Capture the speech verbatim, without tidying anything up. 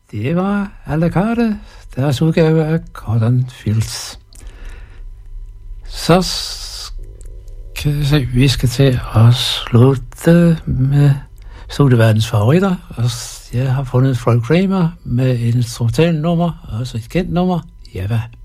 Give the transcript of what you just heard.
det var à la carte, deres udgave af Cotton Fields. Så skal vi se, vi skal til at slutte med Studieverdens favoritter, og jeg har fundet Freud Kramer med et instrumentalnummer, også et kendt nummer, Java.